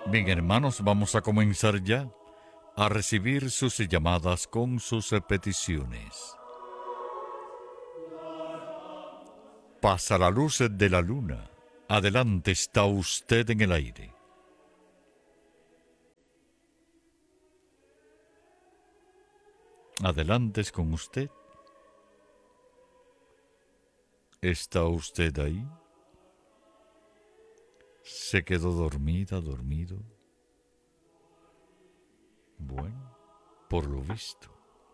Bien, hermanos, vamos a comenzar ya a recibir sus llamadas con sus peticiones. Pasa la luz de la luna. Adelante, está usted en el aire. Adelante es con usted. ¿Está usted ahí? ¿Se quedó dormida, dormido? Bueno, por lo visto.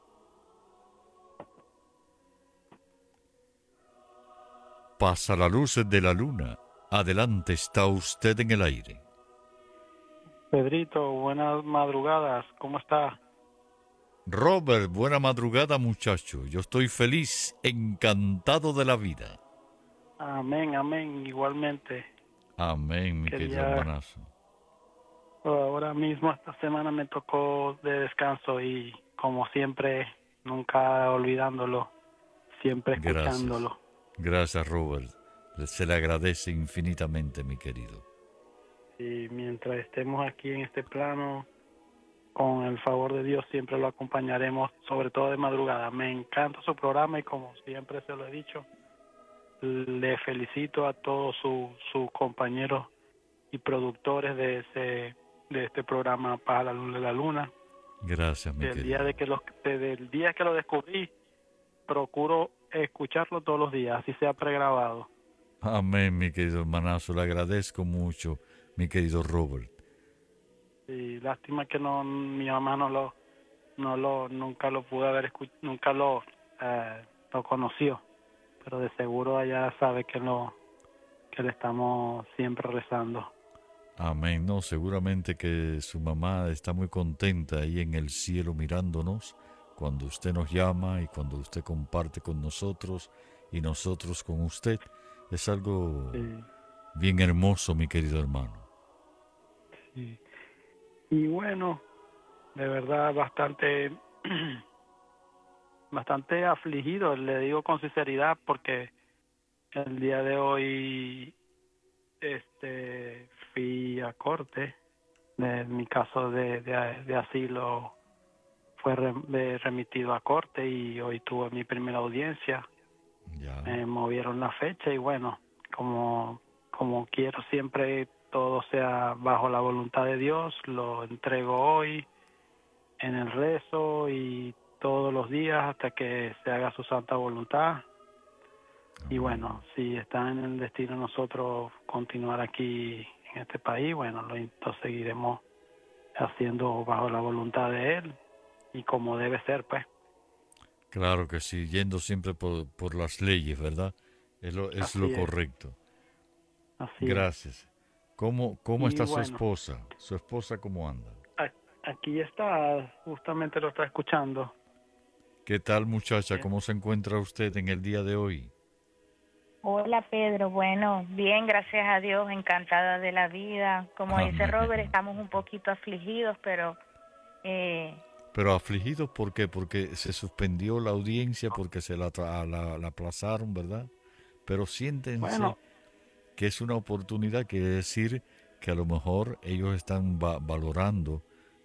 Pasa la luz de la luna. Adelante, está usted en el aire. Pedrito, buenas madrugadas, ¿cómo está? Robert, buena madrugada, muchacho. Yo estoy feliz, encantado de la vida. Amén, amén, igualmente. Amén, mi querido Quería, hermanazo. ahora mismo esta semana me tocó de descanso y como siempre, nunca olvidándolo, siempre Gracias. escuchándolo. Gracias, Robert. Se le agradece infinitamente, mi querido. Y mientras estemos aquí en este plano, con el favor de Dios, siempre lo acompañaremos, sobre todo de madrugada. Me encanta su programa y como siempre se lo he dicho, le felicito a todos sus compañeros y productores de este programa para la luz de la luna. Gracias, mi Del día querido. desde el día que lo descubrí, procuro escucharlo todos los días, así sea pregrabado. Amén, mi querido hermanazo. Le agradezco mucho, mi querido Robert. Y lástima que no, mi mamá nunca lo pudo haber nunca lo conoció, pero de seguro ella sabe que le estamos siempre rezando. Amén. No, seguramente que su mamá está muy contenta ahí en el cielo mirándonos cuando usted nos llama y cuando usted comparte con nosotros y nosotros con usted. Es algo Sí, bien hermoso, mi querido hermano. sí. Y bueno, de verdad bastante afligido, le digo con sinceridad, porque el día de hoy fui a corte. Mi caso de asilo fue remitido a corte y hoy tuve mi primera audiencia. Ya, Me movieron la fecha y bueno, como quiero siempre todo sea bajo la voluntad de Dios, lo entrego hoy en el rezo y todos los días hasta que se haga su santa voluntad. Y amén. bueno, si está en el destino de nosotros continuar aquí en este país, bueno, lo seguiremos haciendo bajo la voluntad de Él y como debe ser, pues. Claro que sí, yendo siempre por las leyes, ¿verdad? Es lo Así es, correcto. así es. Gracias. ¿Cómo Y está su bueno, esposa? ¿Su esposa cómo anda? aquí está, justamente lo está escuchando. ¿Qué tal, muchacha? Bien. ¿Cómo se encuentra usted en el día de hoy? Hola Pedro, bueno, bien, gracias a Dios, encantada de la vida. Como dice Robert, Amén. estamos un poquito afligidos, pero eh, Pero afligidos, ¿por qué? Porque se suspendió la audiencia, porque se la aplazaron, ¿verdad? Pero siéntense Bueno, que es una oportunidad, quiere decir que a lo mejor ellos están valorando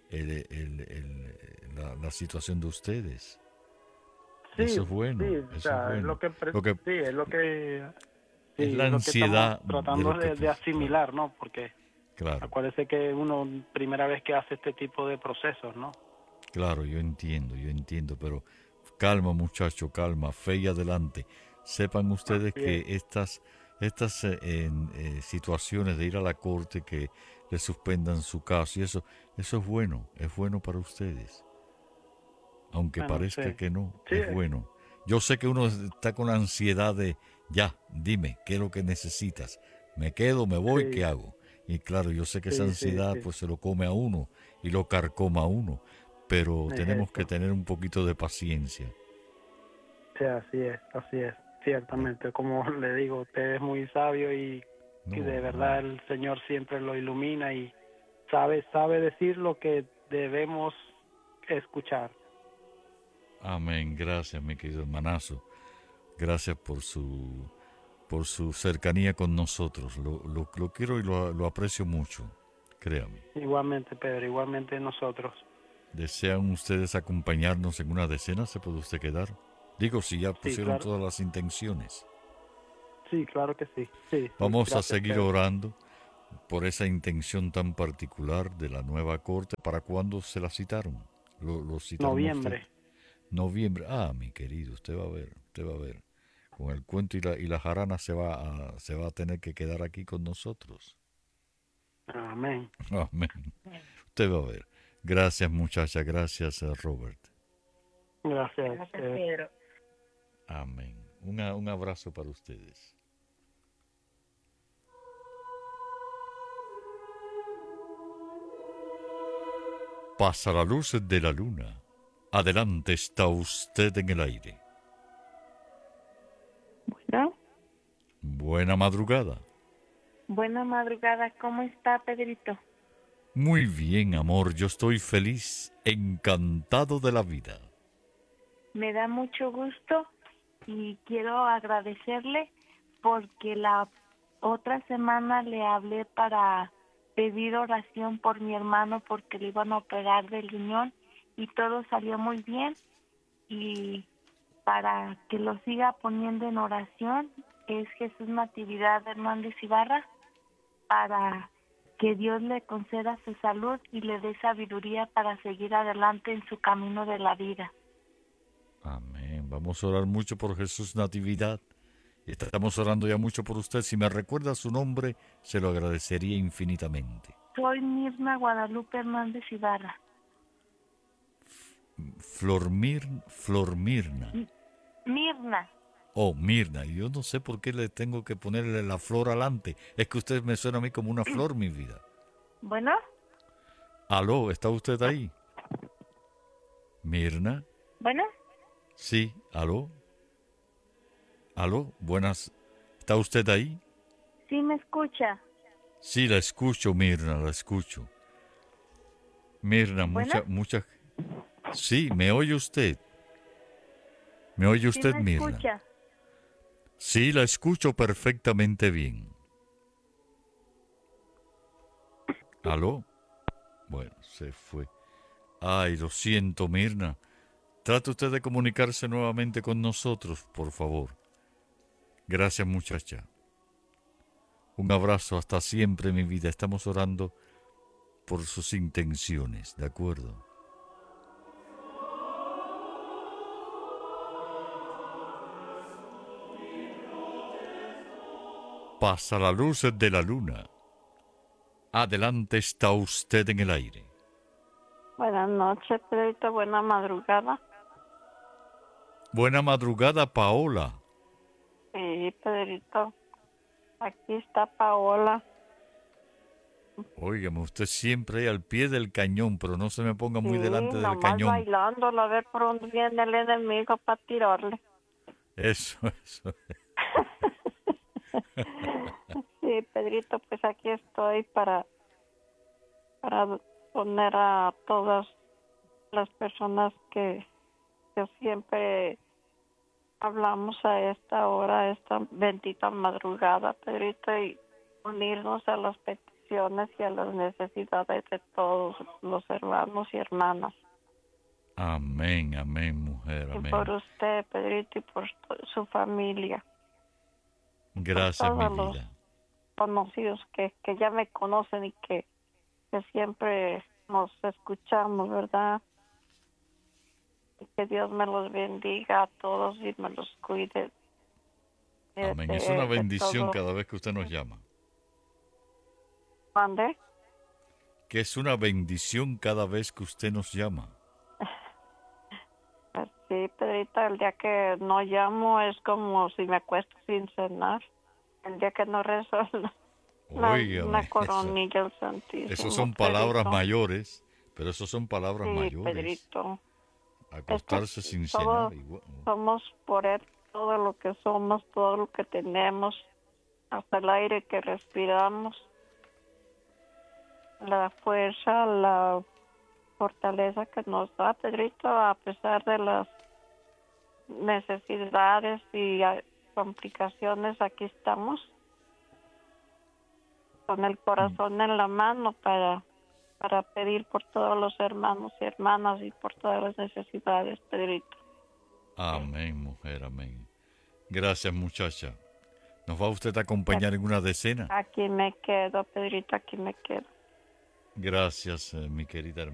la situación de ustedes. sí, Eso es sí, bueno, o eso es sea, bueno. Lo que sí, es la es lo que estamos ansiedad de tratando lo que de pasa. Claro, asimilar, ¿no? Porque claro, acuérdese que uno primera vez que hace este tipo de procesos, ¿no? claro, yo entiendo, pero calma muchacho, calma, fe y adelante. Sepan ustedes Así es. que estas situaciones de ir a la corte, que le suspendan su caso y eso es bueno para ustedes. Aunque Bueno, sí. parezca que no, Sí, es bueno. Yo sé que uno está con la ansiedad de, ya, dime, ¿qué es lo que necesitas? ¿Me quedo, me voy, qué sí, hago? Y claro, yo sé que esa sí, sí, ansiedad sí. pues se lo come a uno y lo carcoma a uno, pero Es tenemos que eso. tener un poquito de paciencia. Sí, así es, ciertamente. Como le digo, usted es muy sabio y de No, verdad no. el Señor siempre lo ilumina y sabe decir lo que debemos escuchar. Amén. Gracias, mi querido hermanazo. Gracias por su cercanía con nosotros. Lo quiero y lo aprecio mucho. créame. Igualmente, Pedro, igualmente nosotros. ¿Desean ustedes acompañarnos en una decena? ¿Se puede usted quedar? Digo, si ya Sí, pusieron claro. todas las intenciones. Sí, claro que sí. Sí, sí, Vamos a gracias, seguir Pedro. orando por esa intención tan particular de la nueva corte. ¿Para cuándo se la citaron? ¿Lo citaron a usted? Noviembre. Noviembre. Ah, mi querido, usted va a ver, usted va a ver. Con el cuento y la jarana se va a tener que quedar aquí con nosotros. Amén. Amén. Usted va a ver. Gracias, muchacha. Gracias, Robert. Gracias, Gracias, Pedro. Amén. Un abrazo para ustedes. Pasa la luz de la luna. Adelante está usted en el aire. Bueno, Buena madrugada. buena madrugada. ¿Cómo está, Pedrito? Muy bien, amor. Yo estoy feliz, encantado de la vida. Me da mucho gusto y quiero agradecerle porque la otra semana le hablé para pedir oración por mi hermano porque le iban a operar del riñón y todo salió muy bien, y para que lo siga poniendo en oración es Jesús Natividad Hernández Ibarra, para que Dios le conceda su salud y le dé sabiduría para seguir adelante en su camino de la vida. Amén. Vamos a orar mucho por Jesús Natividad. Estamos orando ya mucho por usted. Si me recuerda su nombre, se lo agradecería infinitamente. Soy Mirna Guadalupe Hernández Ibarra. Flormirna. Mirna. Oh, Mirna. Yo no sé por qué le tengo que ponerle la flor adelante. Es que usted me suena a mí como una flor, mi vida. Bueno, Aló, ¿está usted ahí? Mirna. bueno, Sí, aló. Aló, buenas. ¿Está usted ahí? sí me escucha. Sí, la escucho, Mirna, la escucho. Mirna, Bueno, mucha. Sí, ¿me oye usted? ¿Me oye sí usted, me Mirna? escucha. Sí, la escucho perfectamente bien. ¿Aló? Bueno, se fue. Ay, lo siento, Mirna. Trate usted de comunicarse nuevamente con nosotros, por favor. Gracias, muchacha. Un abrazo, hasta siempre, mi vida. Estamos orando por sus intenciones, ¿de acuerdo? Pasa la luz de la luna. Adelante está usted en el aire. Buenas noches, Pedrito. Buena madrugada. Buena madrugada, Paola. Sí, Pedrito. Aquí está Paola. Óigame, usted siempre ahí al pie del cañón, pero no se me ponga muy Sí, delante del nomás cañón. bailando, a ver por dónde viene el enemigo para tirarle. Eso. Sí, Pedrito, pues aquí estoy para poner a todas las personas que siempre hablamos a esta hora, a esta bendita madrugada, Pedrito, y unirnos a las peticiones y a las necesidades de todos los hermanos y hermanas. Amén, amén, mujer, Y amén. por usted, Pedrito, y por su familia. Gracias, mi Por todos vida. los conocidos que ya me conocen y que siempre nos escuchamos, ¿verdad? Y que Dios me los bendiga a todos y me los cuide. Amén. Es una De bendición todo. cada vez que usted nos llama. ¿Mande? Que es una bendición cada vez que usted nos llama. Pues sí, Pedrita, el día que no llamo es como si me acuesto sin cenar. El día que no rezo Óigame, una coronilla al Santísimo. esos son palabras Pedrito. mayores, pero esos son palabras Sí, mayores. Pedrito. Acostarse sin Todos cenar. Igual. somos por Él, todo lo que somos, todo lo que tenemos, hasta el aire que respiramos, la fuerza, la fortaleza que nos da, Pedrito, a pesar de las necesidades y complicaciones, aquí estamos. con el corazón en la mano para pedir por todos los hermanos y hermanas y por todas las necesidades, Pedrito. Amén, mujer, amén. Gracias, muchacha. ¿Nos va usted a acompañar en una decena? Aquí me quedo, Pedrito, aquí me quedo. Gracias, mi querida hermana.